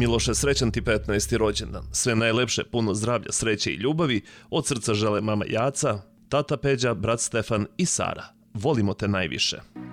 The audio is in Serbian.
Miloše, srećan ti 15. rođendan. Sve najlepše, puno zdravlja, sreće i ljubavi. Od srca žele mama Jaca, tata Peđa, brat Stefan i Sara. Volimo te najviše.